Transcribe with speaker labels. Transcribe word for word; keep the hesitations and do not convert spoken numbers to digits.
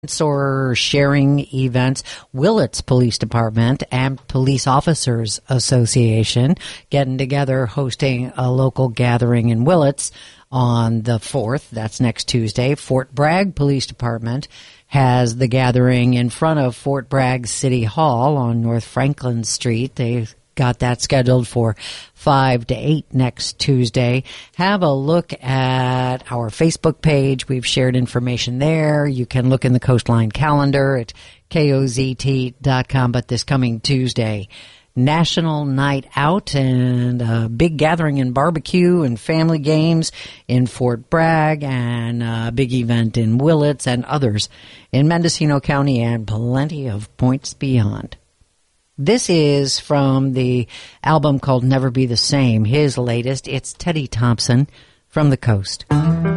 Speaker 1: or sharing events. Willits Police Department and Police Officers Association getting together, hosting a local gathering in Willits on the fourth. That's next Tuesday. Fort Bragg Police Department has the gathering in front of Fort Bragg City Hall on North Franklin Street. They've got that scheduled for five to eight next Tuesday. Have a look at our Facebook page. We've shared information there. You can look in the Coastline calendar at K O Z T dot com. But this coming Tuesday, National Night Out and a big gathering and barbecue and family games in Fort Bragg and a big event in Willits and others in Mendocino County and plenty of points beyond. This is from the album called Never Be the Same, his latest. It's Teddy Thompson from the Coast.